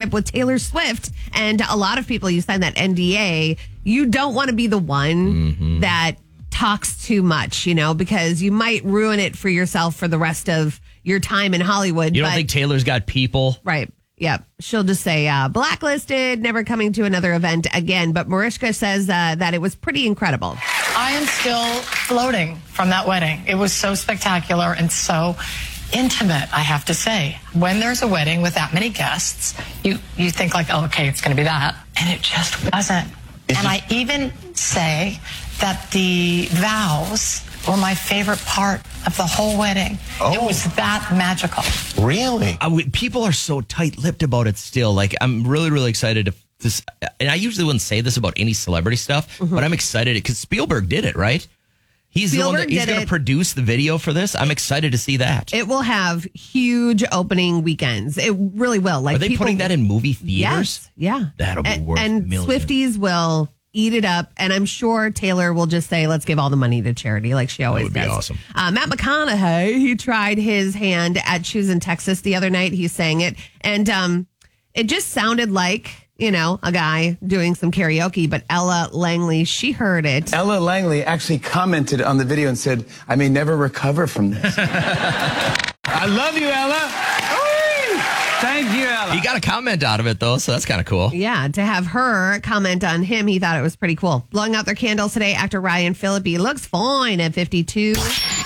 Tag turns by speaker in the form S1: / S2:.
S1: relationship with Taylor Swift. And a lot of people, you sign that NDA, you don't want to be the one that talks too much, because you might ruin it for yourself for the rest of your time in Hollywood.
S2: You don't think Taylor's got people?
S1: Right. Yep. She'll just say blacklisted, never coming to another event again. But Mariska says that it was pretty incredible.
S3: I am still floating from that wedding. It was so spectacular and so intimate, I have to say. When there's a wedding with that many guests, you think like, oh, okay, it's going to be that. And it just wasn't. And I even say that the vows were my favorite part of the whole wedding. Oh. It was that magical.
S4: Really?
S2: People are so tight-lipped about it still. Like, I'm really, really excited to this. And I usually wouldn't say this about any celebrity stuff, but I'm excited because Spielberg did it, right? He's the one that he's going to produce the video for this. I'm excited to see that.
S1: It will have huge opening weekends. It really will. Like,
S2: are they putting that in movie theaters?
S1: Yes. Yeah.
S2: That'll be worth
S1: and
S2: millions.
S1: Swifties will eat it up, and I'm sure Taylor will just say, let's give all the money to charity like she always does.
S2: That would be awesome.
S1: Matt McConaughey, he tried his hand at Choosing Texas the other night. He sang it, and it just sounded like, a guy doing some karaoke, but Ella Langley, she heard it.
S5: Ella Langley actually commented on the video and said, I may never recover from this. I love you, Ella. Thank you, Ella.
S2: He got a comment out of it, though, so that's kind of cool.
S1: Yeah, to have her comment on him, he thought it was pretty cool. Blowing out their candles today, actor Ryan Phillippe looks fine at 52.